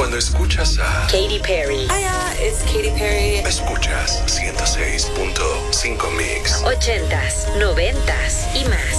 Cuando escuchas a Katy Perry. Hiya, it's Katy Perry. Escuchas 106.5 Mix. 80s, 90s y más.